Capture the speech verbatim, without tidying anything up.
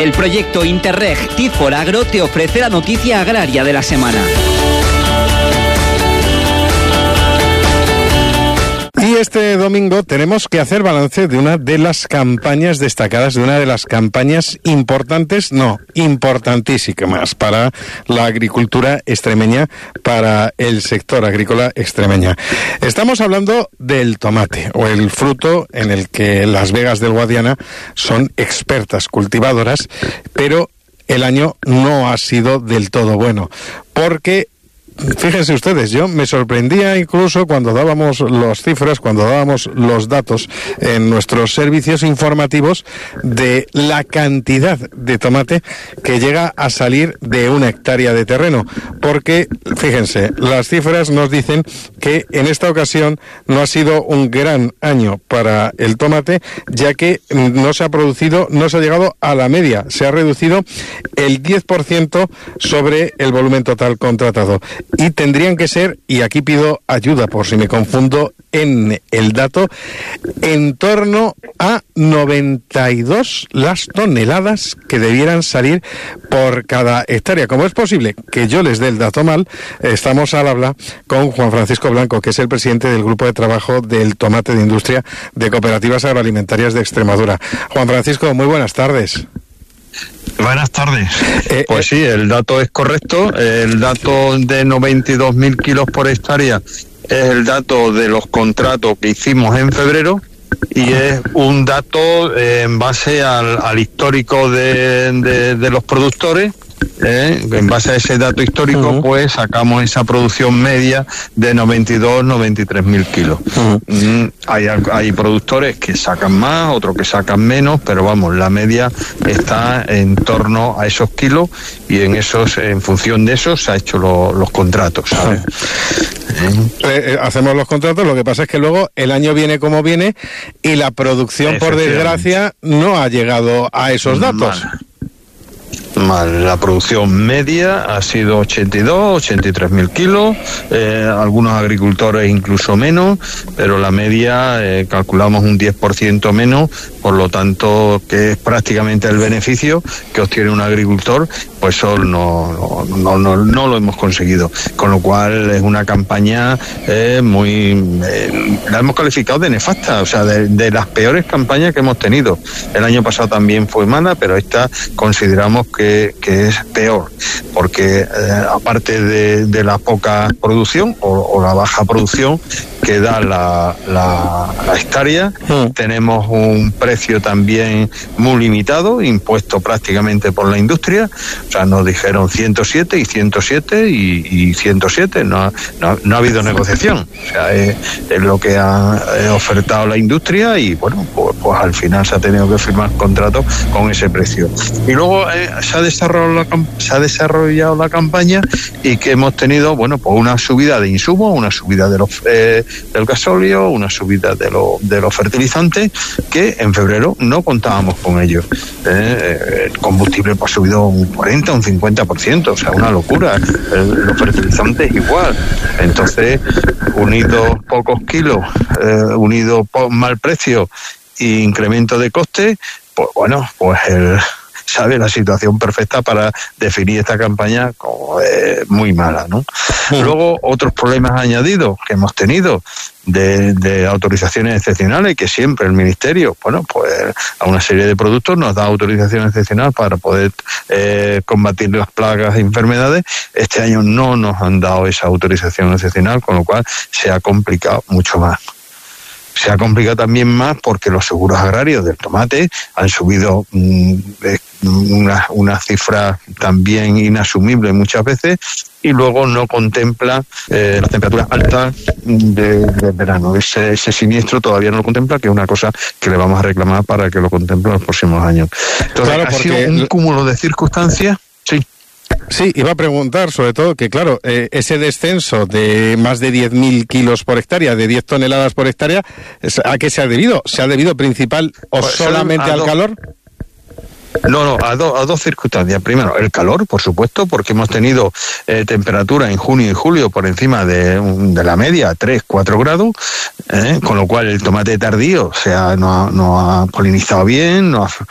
El proyecto Interreg TIC for Agro te ofrece la noticia agraria de la semana. Y este domingo tenemos que hacer balance de una de las campañas destacadas, de una de las campañas importantes, no, importantísimas para la agricultura extremeña, para el sector agrícola extremeña. Estamos hablando del tomate, o el fruto en el que las Vegas del Guadiana son expertas cultivadoras, pero el año no ha sido del todo bueno, porque fíjense ustedes, yo me sorprendía incluso cuando dábamos las cifras, cuando dábamos los datos en nuestros servicios informativos de la cantidad de tomate que llega a salir de una hectárea de terreno, porque fíjense, las cifras nos dicen que en esta ocasión no ha sido un gran año para el tomate, ya que no se ha producido, no se ha llegado a la media, se ha reducido el diez por ciento sobre el volumen total contratado. Y tendrían que ser, y aquí pido ayuda por si me confundo en el dato, en torno a noventa y dos las toneladas que debieran salir por cada hectárea. Como es posible que yo les dé el dato mal, estamos al habla con Juan Francisco Blanco, que es el presidente del Grupo de Trabajo del Tomate de Industria de Cooperativas Agroalimentarias de Extremadura. Juan Francisco, muy buenas tardes. Buenas tardes. Eh, pues sí, el dato es correcto. El dato de noventa y dos mil kilos por hectárea es el dato de los contratos que hicimos en febrero y es un dato eh, en base al, al histórico de, de, de los productores. Eh, en base a ese dato histórico, uh-huh. pues sacamos esa producción media de noventa y dos, noventa y tres mil kilos. Uh-huh. Mm, hay, hay productores que sacan más, otros que sacan menos, pero vamos, la media está en torno a esos kilos y en esos, en función de eso se ha hecho lo, los contratos, ¿sabes? Uh-huh. eh, eh, hacemos los contratos, lo que pasa es que luego el año viene como viene y la producción, por desgracia, no ha llegado a esos datos. Mal. Mal. La producción media ha sido ochenta y dos, ochenta y tres mil kilos, eh, algunos agricultores incluso menos, pero la media eh, calculamos un diez por ciento menos, por lo tanto que es prácticamente el beneficio que obtiene un agricultor, pues eso no, no, no, no lo hemos conseguido, con lo cual es una campaña eh, muy, eh, la hemos calificado de nefasta, o sea, de, de las peores campañas que hemos tenido. El año pasado también fue mala, pero esta consideramos que Que, que es peor, porque eh, aparte de, de la poca producción o, o la baja producción que da la, la, la hectárea, mm. tenemos un precio también muy limitado, impuesto prácticamente por la industria, o sea, nos dijeron ciento siete y ciento siete y, y ciento siete, no, no, no ha habido negociación, o sea, es, es lo que ha ofertado la industria y bueno, pues, pues al final se ha tenido que firmar contrato con ese precio. Y luego eh, se ha desarrollado la, se ha desarrollado la campaña y que hemos tenido, bueno, pues una subida de insumos, una subida de los eh, del gasóleo, una subida de, lo, de los fertilizantes que en febrero no contábamos con ellos. Eh, el combustible pues, ha subido un cuarenta, un cincuenta por ciento, o sea, una locura. El, los fertilizantes igual. Entonces, unidos pocos kilos, eh, unido po- mal precio e incremento de coste, pues bueno, pues el sabe la situación perfecta para definir esta campaña como eh, muy mala, ¿no? Sí. Luego, otros problemas añadidos que hemos tenido de, de autorizaciones excepcionales, que siempre el Ministerio, bueno, pues a una serie de productos nos da autorización excepcional para poder eh, combatir las plagas e enfermedades. Este año no nos han dado esa autorización excepcional, con lo cual se ha complicado mucho más. Se ha complicado también más porque los seguros agrarios del tomate han subido mmm, una, una cifra también inasumible muchas veces y luego no contempla eh, las temperaturas altas de, de verano. Ese, ese siniestro todavía no lo contempla, que es una cosa que le vamos a reclamar para que lo contemple en los próximos años. Entonces, claro, ha sido un cúmulo de circunstancias. Sí. Sí, iba a preguntar sobre todo que, claro, eh, ese descenso de más de diez mil kilos por hectárea, de diez toneladas por hectárea, ¿a qué se ha debido? ¿Se ha debido principal o pues solamente al do... calor? No, no, a, do, a dos circunstancias. Primero, el calor, por supuesto, porque hemos tenido eh, temperatura en junio y julio por encima de, de la media, tres, cuatro grados, eh, con lo cual el tomate tardío o sea, no, ha, no ha polinizado bien, no ha,